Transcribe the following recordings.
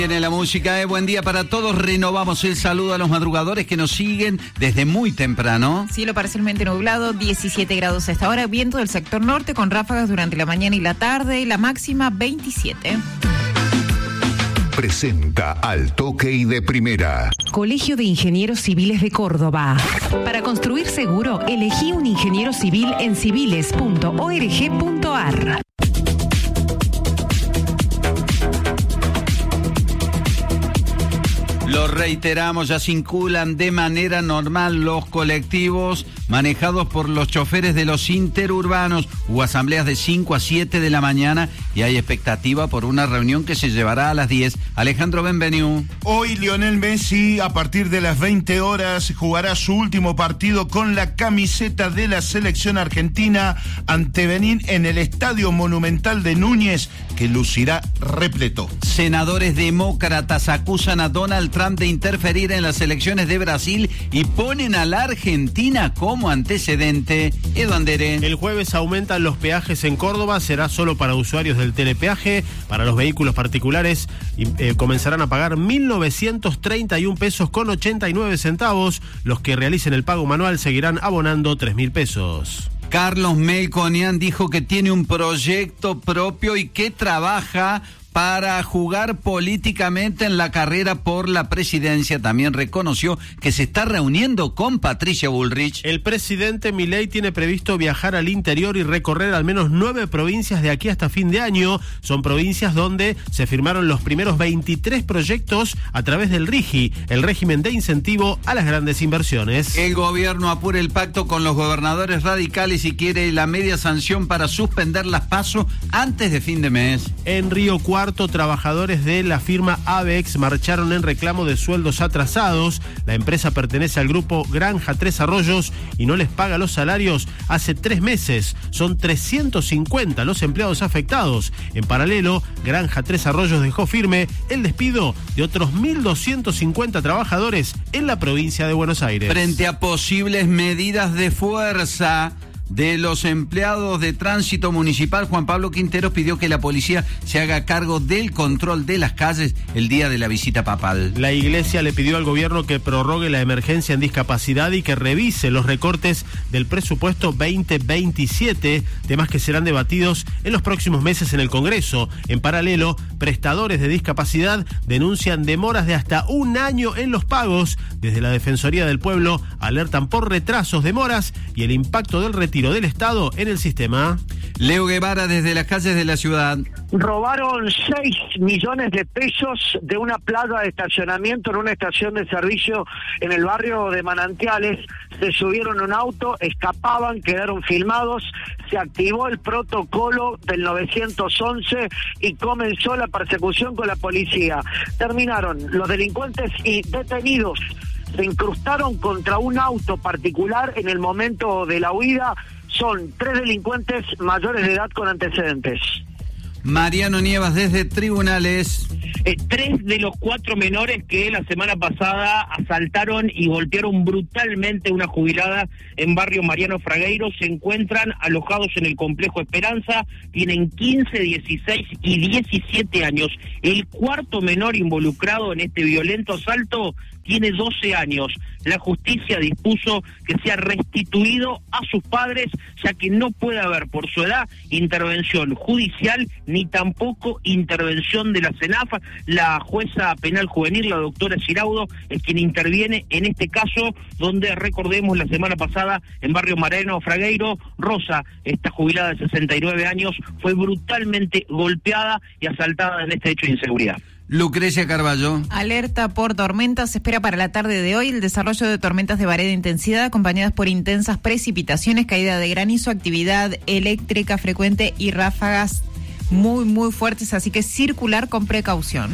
Tiene la música, buen día para todos. Renovamos el saludo a los madrugadores que nos siguen desde muy temprano. Cielo parcialmente nublado, 17 grados a esta hora. Viento del sector norte con ráfagas durante la mañana y la tarde. La máxima 27. Presenta Al Toque y de Primera. Colegio de Ingenieros Civiles de Córdoba. Para construir seguro, elegí un ingeniero civil en civiles.org.ar. Lo reiteramos, ya circulan de manera normal los colectivos manejados por los choferes de los interurbanos. Hubo asambleas de 5 a 7 de la mañana y hay expectativa por una reunión que se llevará a las 10. Alejandro Benveniu. Hoy Lionel Messi, a partir de las 20 horas, jugará su último partido con la camiseta de la selección argentina ante Benín en el Estadio Monumental de Núñez, que lucirá repleto. Senadores demócratas acusan a Donald Trump de interferir en las elecciones de Brasil y ponen a la Argentina como antecedente. Edu Andere. El jueves aumentan los peajes en Córdoba, será solo para usuarios del telepeaje. Para los vehículos particulares comenzarán a pagar 1.931 pesos con 89 centavos. Los que realicen el pago manual seguirán abonando 3.000 pesos. Carlos Melconian dijo que tiene un proyecto propio y que trabaja para jugar políticamente en la carrera por la presidencia. También reconoció que se está reuniendo con Patricia Bullrich. El presidente Milei tiene previsto viajar al interior y recorrer al menos 9 provincias de aquí hasta fin de año. Son provincias donde se firmaron los primeros 23 proyectos a través del RIGI, el régimen de incentivo a las grandes inversiones. El gobierno apura el pacto con los gobernadores radicales y quiere la media sanción para suspender las PASO antes de fin de mes. En Río Cuarto, trabajadores de la firma Avex marcharon en reclamo de sueldos atrasados. La empresa pertenece al grupo Granja Tres Arroyos y no les paga los salarios hace 3 meses. Son 350 los empleados afectados. En paralelo, Granja Tres Arroyos dejó firme el despido de otros 1.250 trabajadores en la provincia de Buenos Aires. Frente a posibles medidas de fuerza de los empleados de tránsito municipal, Juan Pablo Quinteros pidió que la policía se haga cargo del control de las calles el día de la visita papal. La iglesia le pidió al gobierno que prorrogue la emergencia en discapacidad y que revise los recortes del presupuesto 2027, temas que serán debatidos en los próximos meses en el Congreso. En paralelo, prestadores de discapacidad denuncian demoras de hasta 1 año en los pagos. Desde la Defensoría del Pueblo alertan por retrasos, demoras y el impacto del retiro del Estado en el sistema. Leo Guevara desde las calles de la ciudad. Robaron 6 millones de pesos de una plaza de estacionamiento en una estación de servicio en el barrio de Manantiales. Se subieron a un auto, escapaban, quedaron filmados, se activó el protocolo del 911 y comenzó la persecución con la policía. Terminaron los delincuentes y detenidos. Se incrustaron contra un auto particular en el momento de la huida. Son 3 delincuentes mayores de edad con antecedentes. Mariano Nievas desde Tribunales. 3 de los 4 menores que la semana pasada asaltaron y golpearon brutalmente una jubilada en barrio Mariano Fragueiro se encuentran alojados en el complejo Esperanza. Tienen 15, 16 y 17 años. El cuarto menor involucrado en este violento asalto tiene 12 años. La justicia dispuso que sea restituido a sus padres, ya que no puede haber por su edad intervención judicial ni tampoco intervención de la CENAF. La jueza penal juvenil, la doctora Giraudo, es quien interviene en este caso, donde recordemos la semana pasada en barrio Mariano Fragueiro, Rosa, esta jubilada de 69 años, fue brutalmente golpeada y asaltada en este hecho de inseguridad. Lucrecia Carballo. Alerta por tormentas. Se espera para la tarde de hoy el desarrollo de tormentas de variada intensidad acompañadas por intensas precipitaciones, caída de granizo, actividad eléctrica frecuente y ráfagas muy fuertes, así que circular con precaución.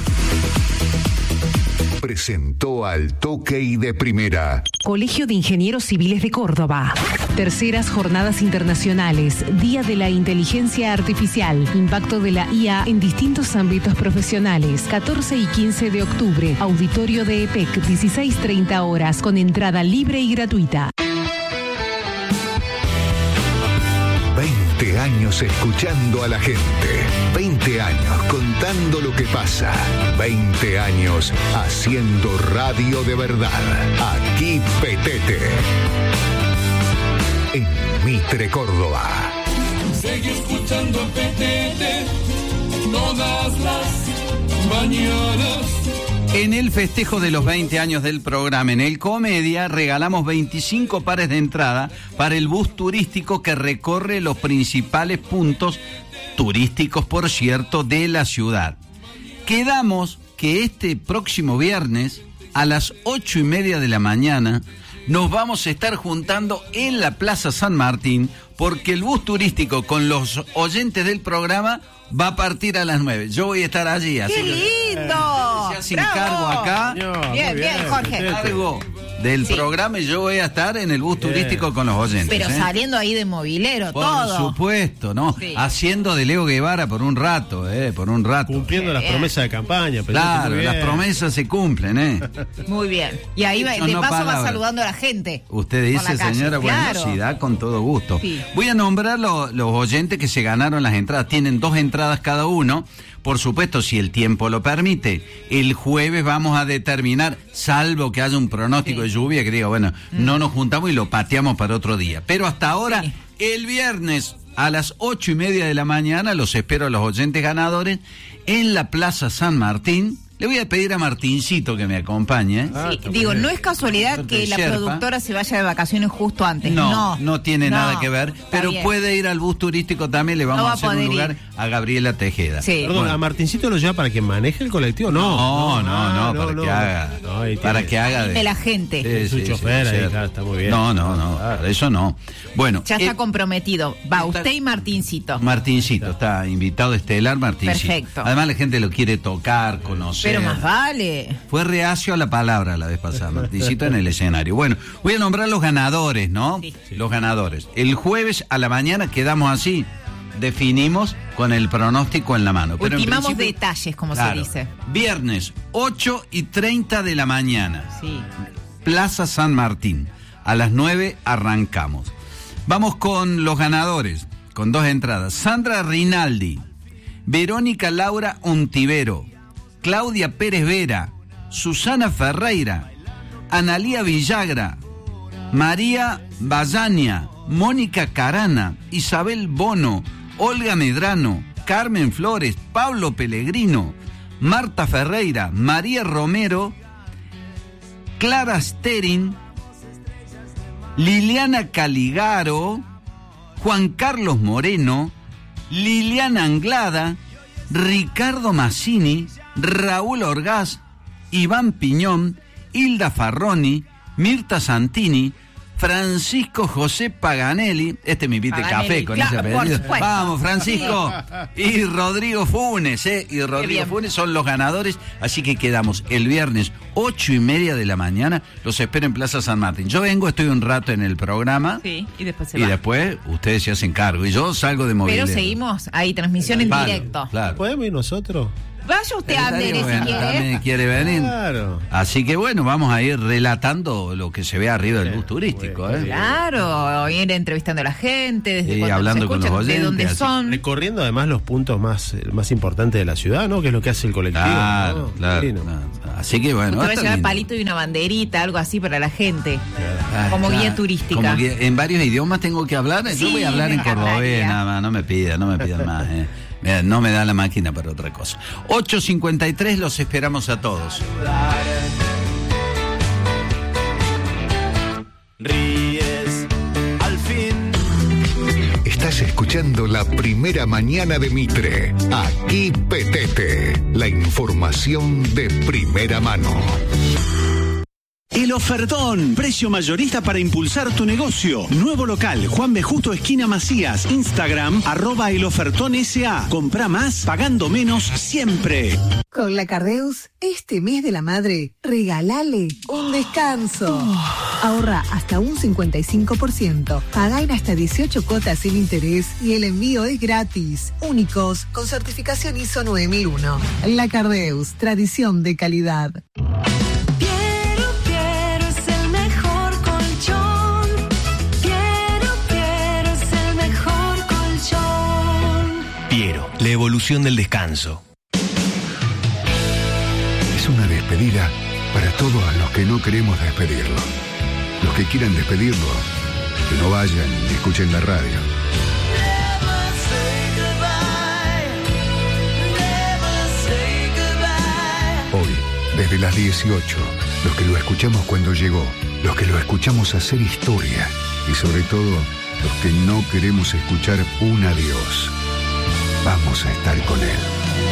Presentó Al Toque y de Primera. Colegio de Ingenieros Civiles de Córdoba. Terceras Jornadas Internacionales. Día de la Inteligencia Artificial. Impacto de la IA en distintos ámbitos profesionales. 14 y 15 de octubre. Auditorio de EPEC, 16:30 horas, con entrada libre y gratuita. 20 años escuchando a la gente. 20 años contando lo que pasa. 20 años haciendo radio de verdad. Aquí Petete. En Mitre, Córdoba. Sigue escuchando Petete todas las mañanas. En el festejo de los 20 años del programa, en el Comedia, regalamos 25 pares de entrada para el bus turístico que recorre los principales puntos turísticos, por cierto, de la ciudad. Quedamos que este próximo viernes, a las 8:30 de la mañana, nos vamos a estar juntando en la Plaza San Martín, porque el bus turístico con los oyentes del programa va a partir a las 9. Yo voy a estar allí. Así ¡qué lindo! Se hace encargo acá. Bien, Jorge. Cargo del programa y yo voy a estar en el bus turístico con los oyentes. Pero saliendo ahí de movilero, por todo. Por supuesto, ¿no? Sí. Haciendo de Leo Guevara por un rato, por un rato. Cumpliendo las promesas de campaña. Claro, las promesas se cumplen, Muy bien. Y ahí va, de paso va saludando a la gente. Usted dice, señora, claro. Bueno, sí, da con todo gusto. Sí. Voy a nombrar los oyentes que se ganaron las entradas. Tienen 2 entradas cada uno. Por supuesto, si el tiempo lo permite, el jueves vamos a determinar, salvo que haya un pronóstico de lluvia, que diga, bueno, no nos juntamos y lo pateamos para otro día. Pero hasta ahora, el viernes a las 8:30 de la mañana, los espero a los oyentes ganadores en la Plaza San Martín. Le voy a pedir a Martincito que me acompañe. Digo, no es casualidad que la productora se vaya de vacaciones justo antes. No tiene nada que ver, pero bien. Puede ir al bus turístico también, le vamos a hacer un lugar a Gabriela Tejeda. Sí. Perdón, ¿a Martincito lo lleva para que maneje el colectivo? No, para que haga de la gente. Su chofer ahí, claro, está muy bien. Para eso no. Bueno. Ya está comprometido. Va usted y Martincito. Martincito, está invitado estelar Martincito. Perfecto. Además la gente lo quiere tocar, conocer. Pero más vale. Fue reacio a la palabra la vez pasada, Martincito en el escenario. Bueno, voy a nombrar los ganadores, ¿no? Sí. Los ganadores. El jueves a la mañana quedamos así. Definimos con el pronóstico en la mano. Pero ultimamos detalles, como se dice. Viernes, 8:30 de la mañana. Sí. Plaza San Martín. A las 9 arrancamos. Vamos con los ganadores, con 2 entradas. Sandra Rinaldi, Verónica Laura Ontivero, Claudia Pérez Vera, Susana Ferreira, Analía Villagra, María Bazaña, Mónica Carana, Isabel Bono, Olga Medrano, Carmen Flores, Pablo Pellegrino, Marta Ferreira, María Romero, Clara Sterin, Liliana Caligaro, Juan Carlos Moreno, Liliana Anglada, Ricardo Massini, Raúl Orgaz, Iván Piñón, Hilda Farroni, Mirta Santini, Francisco José Paganelli, me invita café con ese apellido. Vamos, Francisco. Y Rodrigo Funes, Y Rodrigo Funes son los ganadores. Así que quedamos el viernes 8:30 de la mañana. Los espero en Plaza San Martín. Yo vengo, estoy un rato en el programa. Sí, y después se va. Y después ustedes se hacen cargo. Y yo salgo de movilero. Pero seguimos ahí, transmisión en directo. Claro. ¿Podemos ir nosotros? Vaya usted a ver si quiere. También quiere venir. Claro. Así que bueno, vamos a ir relatando lo que se ve arriba del bus turístico. Claro, ir entrevistando a la gente, desde cuando hablando escuchan, con los oyentes, de dónde son. Recorriendo además los puntos más importantes de la ciudad, ¿no? Que es lo que hace el colectivo. Claro. Así que bueno. Usted va a llevar palito y una banderita, algo así para la gente. Como guía turística. Como guía, en varios idiomas tengo que hablar. Yo voy a hablar en cordobés, nada más. No me pidan más. No me da la máquina para otra cosa. 8:53, los esperamos a todos. Ríes, al fin. Estás escuchando La Primera Mañana de Mitre. Aquí Petete. La información de primera mano. El ofertón, precio mayorista para impulsar tu negocio. Nuevo local, Juan B. Justo, esquina Macías. Instagram, @elofertonsa. Comprá más, pagando menos, siempre. Con la Cardeus, este mes de la madre, regálale un descanso. Ahorra hasta un 55%. Pagá en hasta 18 cuotas sin interés y el envío es gratis. Únicos, con certificación ISO 9001. La Cardeus, tradición de calidad. evolución del descanso. Es una despedida para todos los que no queremos despedirlo. Los que quieran despedirlo, que no vayan y escuchen la radio. Hoy, desde las 18, los que lo escuchamos cuando llegó, los que lo escuchamos hacer historia y sobre todo los que no queremos escuchar un adiós, vamos a estar con él.